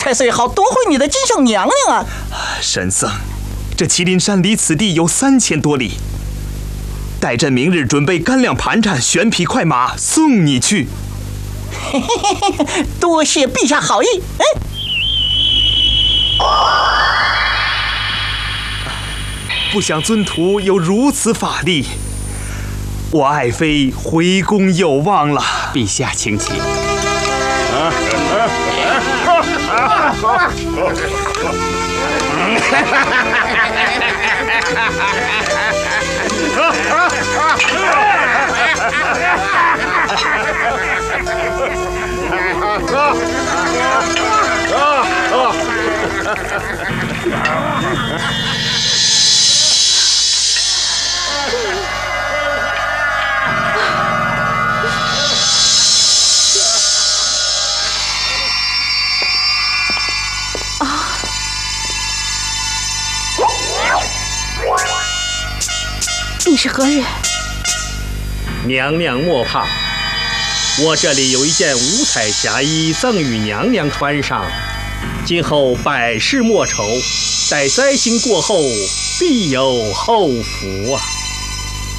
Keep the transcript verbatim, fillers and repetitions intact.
太岁好夺回你的金圣娘娘啊！ 神僧，这麒麟山离此地有三千多里，待朕明日准备干粮盘缠、玄匹快马送你去。 嘿嘿嘿嘿，多谢陛下好意。哎， 不想尊徒有如此法力，我爱妃回宫有望了。 陛下请起。 你是何人？ 娘娘莫怕，我这里有一件五彩霞衣赠与娘娘穿上，今后百事莫愁，待灾星过后必有后福啊。